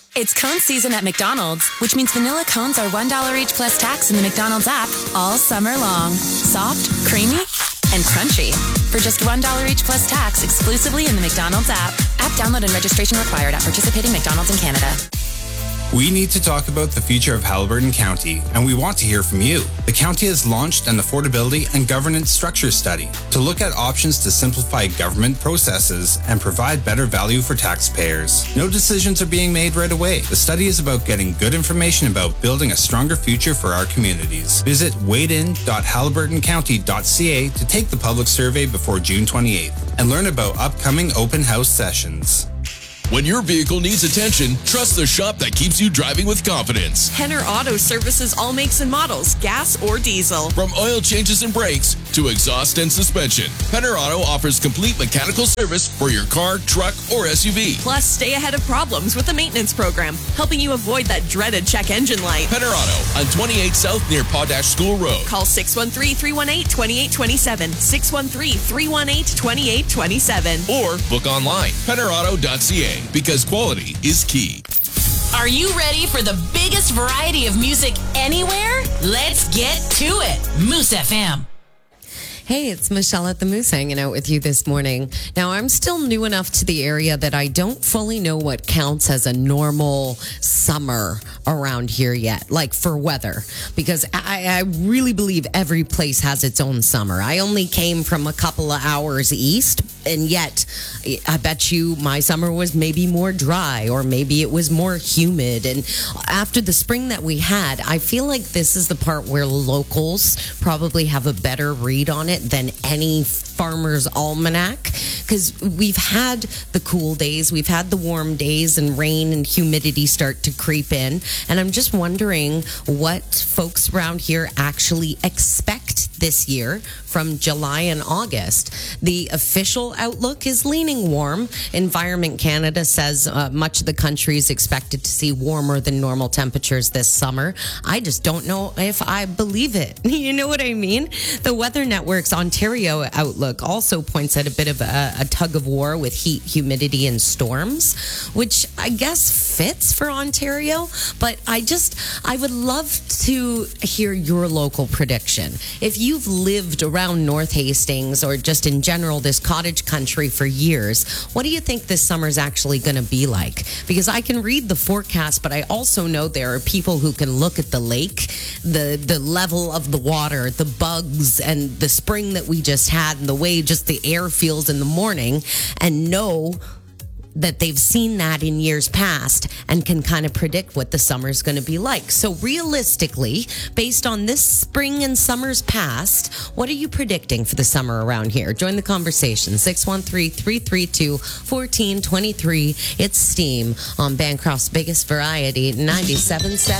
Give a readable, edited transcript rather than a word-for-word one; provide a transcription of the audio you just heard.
It's cone season at McDonald's, which means vanilla cones are $1 each plus tax in the McDonald's app all summer long. Soft, creamy, and crunchy. For just $1 each plus tax exclusively in the McDonald's app. App download and registration required at participating McDonald's in Canada. We need to talk about the future of Haliburton County, and we want to hear from you. The county has launched an affordability and governance structure study to look at options to simplify government processes and provide better value for taxpayers. No decisions are being made right away. The study is about getting good information about building a stronger future for our communities. Visit wadein.haliburtoncounty.ca to take the public survey before June 28th and learn about upcoming open house sessions. When your vehicle needs attention, trust the shop that keeps you driving with confidence. Henner Auto services all makes and models, gas or diesel. From oil changes and brakes to exhaust and suspension, Henner Auto offers complete mechanical service for your car, truck, or SUV. Plus, stay ahead of problems with the maintenance program, helping you avoid that dreaded check engine light. Henner Auto on 28 South near Potash School Road. Call 613-318-2827, 613-318-2827. Or book online, hennerauto.ca. Because quality is key. Are you ready for the biggest variety of music anywhere? Let's get to it. Moose FM. Hey, it's Michelle at the Moose hanging out with you this morning. Now, I'm still new enough to the area that I don't fully know what counts as a normal summer around here yet, like for weather, because I really believe every place has its own summer. I only came from a couple of hours east, and yet I bet you my summer was maybe more dry or maybe it was more humid. And after the spring that we had, I feel like this is the part where locals probably have a better read on it than any farmer's almanac, because we've had the cool days, we've had the warm days, and rain and humidity start to creep in. And I'm just wondering what folks around here actually expect this year from July and August. The official outlook is leaning warm. Environment Canada says much of the country is expected to see warmer than normal temperatures this summer. I just don't know if I believe it. You know what I mean? The Weather Network's Ontario outlook also points at a bit of a tug of war with heat, humidity, and storms, which I guess fits for Ontario. But I would love to hear your local prediction. If you've lived around North Hastings or just in general this cottage country for years, what do you think this summer's actually going to be like? Because I can read the forecast, but I also know there are people who can look at the lake, the level of the water, the bugs, and the spring that we just had, and the way just the air feels in the morning, and know that they've seen that in years past and can kind of predict what the summer's going to be like. So realistically, based on this spring and summer's past, what are you predicting for the summer around here? Join the conversation. 613-332-1423. It's Steam on Bancroft's biggest variety, 97.7.